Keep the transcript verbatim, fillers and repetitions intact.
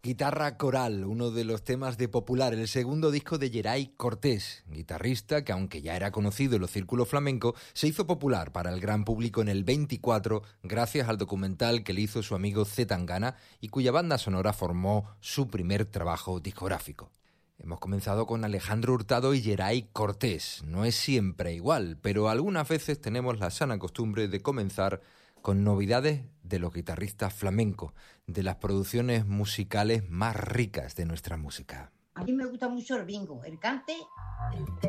Guitarra coral, uno de los temas de Popular, el segundo disco de Geray Cortés, guitarrista que, aunque ya era conocido en los círculos flamencos, se hizo popular para el gran público en el veinticuatro gracias al documental que le hizo su amigo C. Tangana y cuya banda sonora formó su primer trabajo discográfico. Hemos comenzado con Alejandro Hurtado y Geray Cortés. No es siempre igual, pero algunas veces tenemos la sana costumbre de comenzar con novedades de los guitarristas flamencos, de las producciones musicales más ricas de nuestra música. A mí me gusta mucho el bingo, el cante.